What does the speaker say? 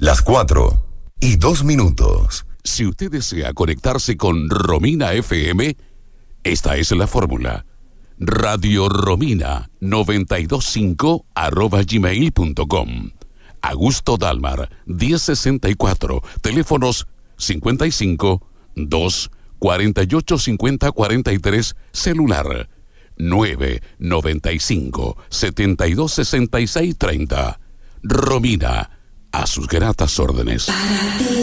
Las 4:02. Si usted desea conectarse con Romina FM, esta es la fórmula. Radio Romina 925@gmail.com. Augusto Dalmar 1064. Teléfonos 55 2 48 50 43. Celular 995 72 66 30. Romina, a sus gratas órdenes.